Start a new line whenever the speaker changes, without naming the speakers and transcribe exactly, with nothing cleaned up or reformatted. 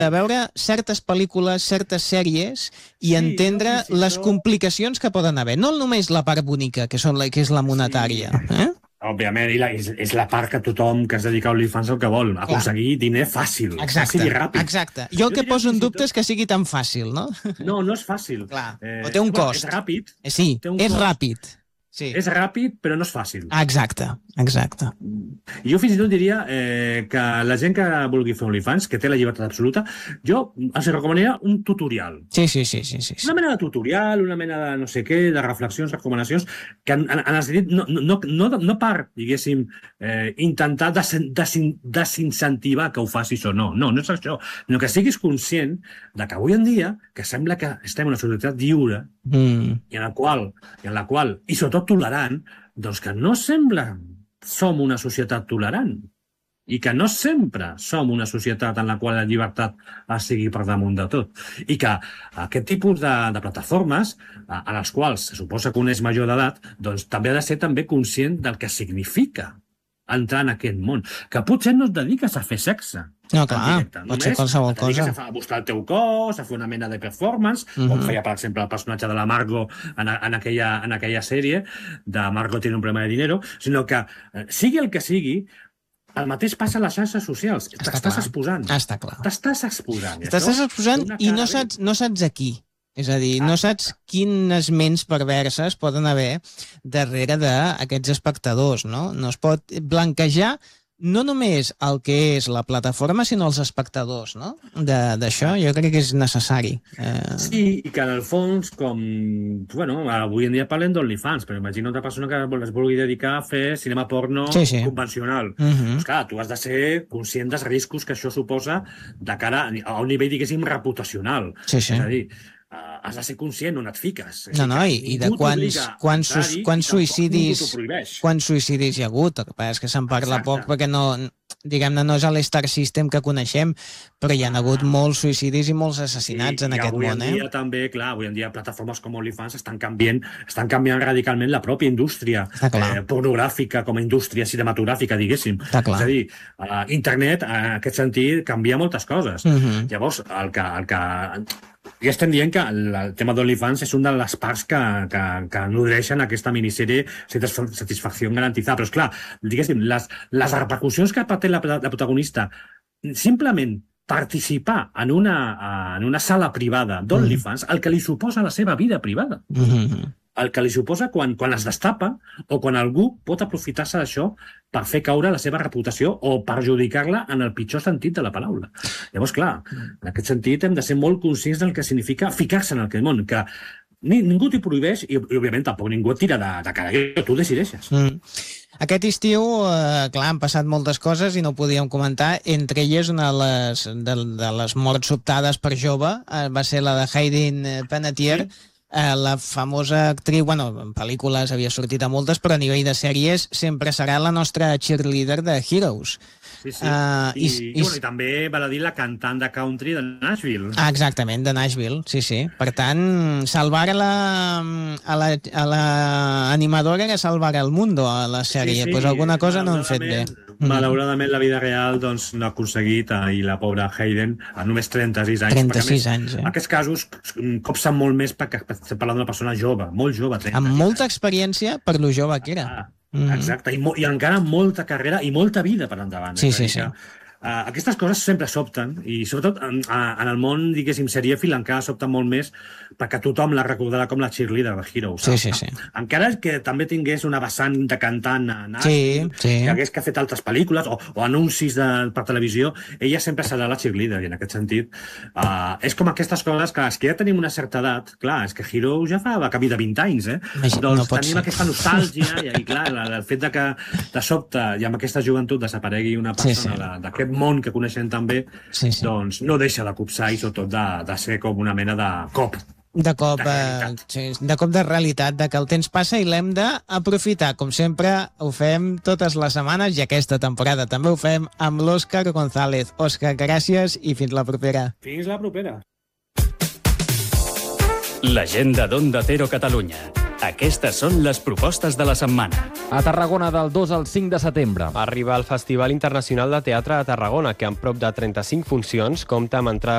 a veure certes pel·lícules, certes sèries i
Sí,
entendre
no, sí, sí,
les
no.
complicacions que poden haver. No només la part bonica, que, són la, que és la monetària. Eh?
Òbviament, i la, és, és la part que tothom que es dedica a OnlyFans el que vol, aconseguir diner fàcil,
Exacte,
fàcil i ràpid.
exacte. Jo el
Jo
que
diria
poso en
fins i
dubte
tot-
és que sigui tan fàcil, no?
No, no és fàcil.
Clar,
Eh,
o té un
bueno,
cost.
És ràpid,
Eh, Sí,
té un
és
cost.
ràpid. Sí.
és ràpid, però no és fàcil.
Exacte, exacte.
Jo fins i tot diria eh, que la gent que vulgui fer OnlyFans, que té la llibertat absoluta, jo els recomanaria un tutorial.
Sí, sí, sí, sí, sí. sí.
Una mena de tutorial, una mena de no sé què, de reflexions, recomanacions, que en, en, en el sentit, no, no, no, no per, diguéssim, eh, intentar desin, desin, desincentivar que ho facis o no. No, no és això. Sinó que siguis conscient de que avui en dia, que sembla que estem en una societat lliure,
Mm.
i en la qual, i en la qual, i sobretot tolerant, doncs que no sembla som una societat tolerant i que no sempre som una societat en la qual la llibertat sigui per damunt de tot. I que aquest tipus de, de plataformes, en les quals se suposa que un és major d'edat, doncs també ha de ser també conscient del que significa entrar en aquest món. Que potser no et dediques a fer sexe.
No, clar,
directe.
pot ser qualsevol
et dediques
cosa.
a, fa- a buscar el teu cos, a fer una mena de performance, uh -huh. com feia, per exemple, el personatge de la Margot en, a- en, aquella, en aquella sèrie, de Margot tiene un problema de dinero, sinó que, eh, sigui el que sigui, el mateix passa a les xarxes socials. T'estàs
clar.
exposant.
Està clar.
T'estàs exposant. I
T'estàs
això
exposant
té una
i no
cara
saps, no saps a qui. És a dir, no saps quines ments perverses poden haver darrere d'aquests espectadors, no? No es pot blanquejar no només el que és la plataforma, sinó els espectadors, no? De- D'això jo crec que és necessari. Eh...
Sí, i que en el fons, com... Bueno, avui en dia parlem d'OnlyFans, però imagina una persona que es vulgui dedicar a fer cinema porno
Sí, sí.
convencional.
Uh -huh.
Doncs clar, tu has de ser conscient dels riscos que això suposa de cara a un nivell, diguéssim, reputacional.
Sí, sí.
És a dir, uh, has de ser conscient on et fiques. És
No,
a dir,
no,
que
i, i de
ningú
quants,
t'obliga a
quants,
entrar-hi
sus-
i
quants
tampoc
suïcidis
ningú t'ho prohibeix.
quants suïcidis hi ha hagut. El que passa és que se'n parla
Exacte.
poc perquè no, diguem-ne, no és l'Star System que coneixem, però hi ha hagut molts suïcidis i molts assassinats
I,
en
i
aquest
avui
món,
en
eh?
dia també, clar, avui en dia plataformes com OnlyFans estan canviant, estan canviant radicalment la pròpia indústria
Està clar.
eh, pornogràfica com a indústria cinematogràfica, diguéssim.
Està clar.
És a dir, uh, internet, en aquest sentit, canvia moltes coses.
Mhm.
Llavors, el que, el que... Ja estem dient que el, el tema d'OnlyFans és una de les parts que, que, que nodreixen aquesta minissèrie Satisf- Satisfacció Garantizada. Però, esclar, diguéssim, les, les repercussions que té la, la protagonista simplement participar en una, en una sala privada d'OnlyFans, el que li suposa la seva vida privada.
Mhm.
El que li suposa quan, quan es destapa o quan algú pot aprofitar-se d'això per fer caure la seva reputació o perjudicar-la en el pitjor sentit de la paraula. Llavors, clar, en aquest sentit hem de ser molt conscients del que significa ficar-se en aquest món, que ni, ningú t'hi prohibeix i, i, òbviament, tampoc ningú et tira de, de cara, tu decideixes.
Mm. Aquest estiu, eh, clar, han passat moltes coses i no ho podíem comentar. Entre elles, una de les, de, de les morts sobtades per jove eh, va ser la de Hayden Panettiere, eh, la famosa actriu, bueno, en pel·lícules havia sortit a moltes, però a nivell de sèries sempre serà la nostra cheerleader de Heroes.
Sí, sí.
Uh,
I,
i,
i, i, bueno, I també val a dir la cantant de country de Nashville.
Ah, exactament, de Nashville, sí, sí. Per tant, salvar la, a la, a la animadora que salvar el mundo a la sèrie. Sí, sí. Pues alguna cosa no han fet bé.
Malauradament, la vida real doncs, no ha aconseguit, eh, i la pobra Hayden, a només trenta-sis anys.
trenta-sis anys, eh?
Aquests casos copsen molt més perquè estem parlant d'una persona jove, molt jove.
Amb molta experiència per lo jove que era.
Ah, exacte, I, mo i encara molta carrera i molta vida per endavant.
Sí,
És a
sí,
dir
sí.
que, uh, aquestes coses sempre sobten, i sobretot en, en el món, diguéssim, serièfil encara sobten molt més perquè tothom la recordarà com la cheerleader de Heroes.
Sí, sí, sí.
Encara que també tingués una vessant de cantant a Nashville,
Sí, sí.
que hagués que fet altres pel·lícules o, o anuncis de, per televisió, ella sempre serà la cheerleader, i en aquest sentit uh, és com aquestes coses que, és que ja tenim una certa edat, clar, és que Heroes ja fa va camí de vint anys, eh?
Imagina,
doncs
no pot
tenim
ser.
aquesta nostàlgia i, i clar, la, el fet de que de sobte i amb aquesta joventut desaparegui una
Sí,
persona
sí.
de- d'aquest món que coneixem també,
Sí, sí.
doncs no deixa de copsar i sobretot de, de ser com una mena de cop.
De cop,
De
eh,
realitat.
sí, de cop de realitat, de que el temps passa i l'hem d'aprofitar. Com sempre, ho fem totes les setmanes i aquesta temporada també ho fem amb l'Òscar González. Òscar, gràcies i fins la propera.
Fins la propera.
L'agenda d'Onda Cero Catalunya. Aquestes són les propostes de la setmana.
A Tarragona, del dos al cinc de setembre.
Arriba el Festival Internacional de Teatre de Tarragona, que amb prop de trenta-cinc funcions compta amb entrades